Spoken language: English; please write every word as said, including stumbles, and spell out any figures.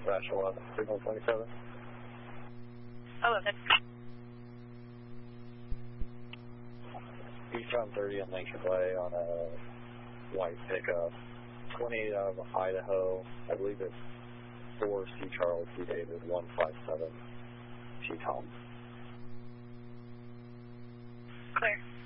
Rational eleven, signal twenty-seven. eleven. Eastbound thirty on Lincoln Way on a white pickup. twenty-eight out of Idaho. I believe it's four C Charles C David, one five seven T Tom. Clear.